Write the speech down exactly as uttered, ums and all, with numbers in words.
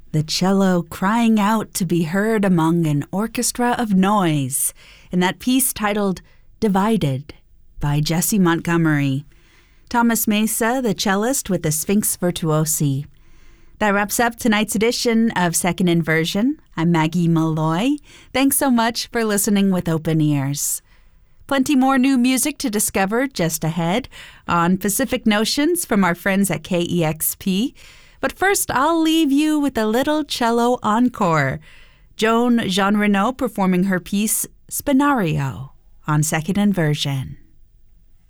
The cello crying out to be heard among an orchestra of noise in that piece titled Divided by Jessie Montgomery. Thomas Mesa, the cellist with the Sphinx Virtuosi. That wraps up tonight's edition of Second Inversion. I'm Maggie Malloy. Thanks so much for listening with open ears. Plenty more new music to discover just ahead on Pacific Notions from our friends at K E X P. But first, I'll leave you with a little cello encore. Joan Jean Renaud performing her piece Spinario on Second Inversion.